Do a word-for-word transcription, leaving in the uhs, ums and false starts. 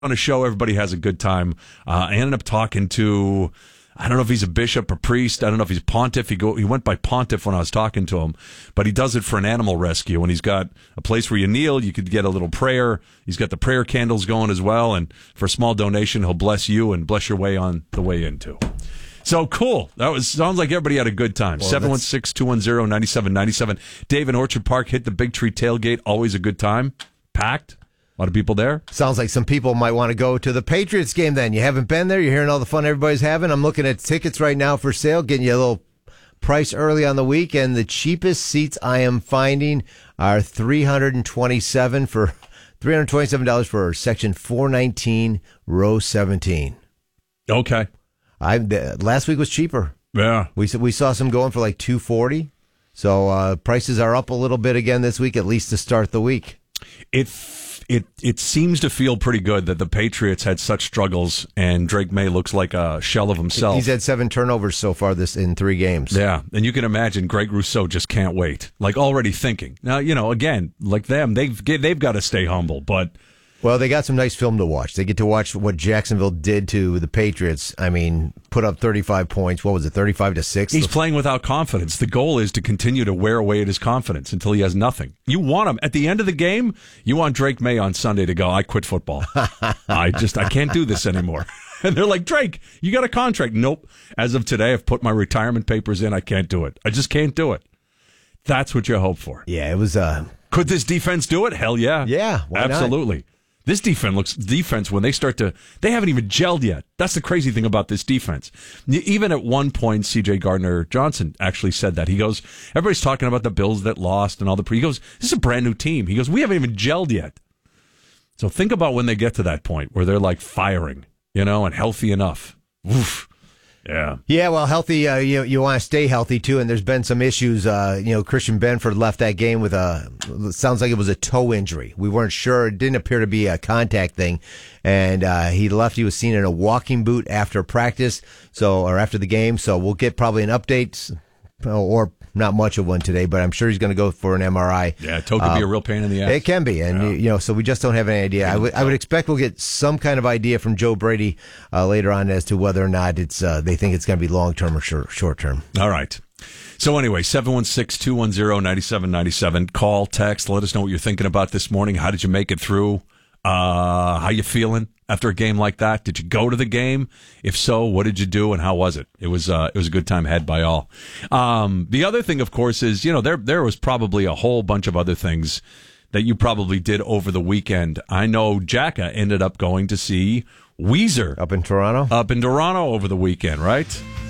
on a show, everybody has a good time. Uh, I ended up talking to, I don't know if he's a bishop or priest. I don't know if he's a pontiff. He go, he went by pontiff when I was talking to him, but he does it for an animal rescue. And he's got a place where you kneel. You could get a little prayer. He's got the prayer candles going as well. And for a small donation, he'll bless you and bless your way on the way in too. So cool. That was sounds like everybody had a good time. Well, seven one six, two one zero, nine seven nine seven. Dave in Orchard Park hit the Big Tree tailgate. Always a good time. Packed. A lot of people there. Sounds like some people might want to go to the Patriots game then. You haven't been there. You're hearing all the fun everybody's having. I'm looking at tickets right now for sale, getting you a little price early on the week. And the cheapest seats I am finding are three hundred twenty-seven dollars for three hundred twenty-seven dollars for section four nineteen, row seventeen. Okay. I the, last week was cheaper. Yeah. We we saw some going for like two forty. So uh, prices are up a little bit again this week, at least to start the week. It it it seems to feel pretty good that the Patriots had such struggles, and Drake May looks like a shell of himself. He's had seven turnovers so far this in three games. Yeah, and you can imagine Greg Rousseau just can't wait, like already thinking. Now, you know, again, like them, they've they've got to stay humble, but. Well, they got some nice film to watch. They get to watch what Jacksonville did to the Patriots. I mean, put up thirty-five points. What was it, thirty-five to six? He's playing without confidence. The goal is to continue to wear away at his confidence until he has nothing. You want him at the end of the game. You want Drake May on Sunday to go, I quit football. I just I can't do this anymore. And they're like, Drake, you got a contract. Nope. As of today, I've put my retirement papers in. I can't do it. I just can't do it. That's what you hope for. Yeah, it was. Uh... Could this defense do it? Hell yeah. Yeah, why absolutely. Not? This defense looks defense when they start to they haven't even gelled yet. That's the crazy thing about this defense. Even at one point, C J Gardner Johnson actually said that. He goes, everybody's talking about the Bills that lost and all the pre. He goes, this is a brand new team. He goes, we haven't even gelled yet. So think about when they get to that point where they're like firing, you know, and healthy enough. Oof. Yeah. Yeah, well, healthy, uh, you you want to stay healthy, too, and there's been some issues. Uh, you know, Christian Benford left that game with a, sounds like it was a toe injury. We weren't sure. It didn't appear to be a contact thing. And uh, he left. He was seen in a walking boot after practice, so or after the game. So we'll get probably an update, or not much of one today, but I'm sure he's going to go for an M R I. Yeah, toe could uh, be a real pain in the ass. It can be, and yeah. you, you know, so we just don't have any idea. I would I would expect we'll get some kind of idea from Joe Brady uh, later on as to whether or not it's uh, they think it's going to be long term or short short term. All right. So anyway, seven one six, two one zero, nine seven nine seven. Call, text, let us know what you're thinking about this morning. How did you make it through? Uh, how you feeling after a game like that? Did you go to the game? If so, what did you do and how was it? It was uh, it was a good time had by all. Um, the other thing, of course, is, you know, there there was probably a whole bunch of other things that you probably did over the weekend. I know Jacka ended up going to see Weezer up in Toronto. Up in Toronto over the weekend, right?